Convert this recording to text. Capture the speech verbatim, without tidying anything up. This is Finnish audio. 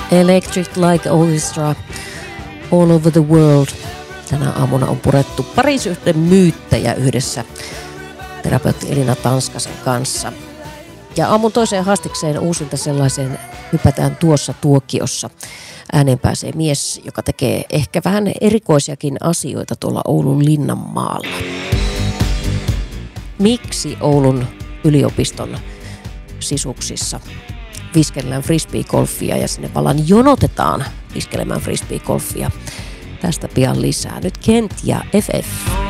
Electric Light Orchestra, All Over the World. Tänä aamuna on purettu parisuhteen myyttejä yhdessä terapeutti Elina Tanskasen kanssa. Ja aamun toiseen haastikseen uusinta sellaiseen hypätään tuossa tuokiossa. Ääneen pääsee mies, joka tekee ehkä vähän erikoisiakin asioita tuolla Oulun Linnanmaalla. Miksi Oulun yliopiston sisuksissa viskellään frisbeegolfia ja sinne vallan jonotetaan viskelemään frisbeegolfia? Tästä pian lisää. Nyt Kent ja F F.